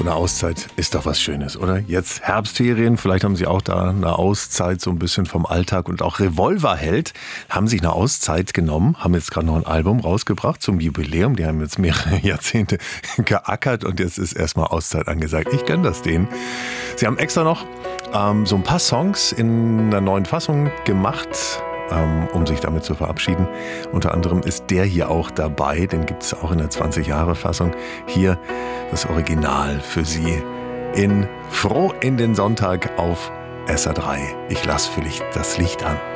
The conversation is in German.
So eine Auszeit ist doch was Schönes, oder? Jetzt Herbstferien, vielleicht haben Sie auch da eine Auszeit so ein bisschen vom Alltag. Und auch Revolverheld haben sich eine Auszeit genommen, haben jetzt gerade noch ein Album rausgebracht zum Jubiläum. Die haben jetzt mehrere Jahrzehnte geackert und jetzt ist erstmal Auszeit angesagt. Ich gönne das denen. Sie haben extra noch so ein paar Songs in einer neuen Fassung gemacht, um sich damit zu verabschieden. Unter anderem ist der hier auch dabei, den gibt es auch in der 20-Jahre-Fassung. Hier das Original für Sie in Froh in den Sonntag auf SR3. Ich lasse für dich das Licht an.